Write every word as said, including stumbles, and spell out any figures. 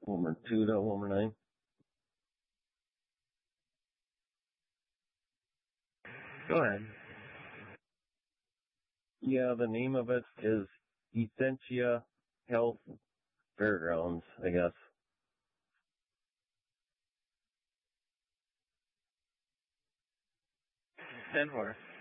Homer two to Homer nine. Go ahead. Yeah, the name of it is Essentia Health Fairgrounds, I guess. ten four.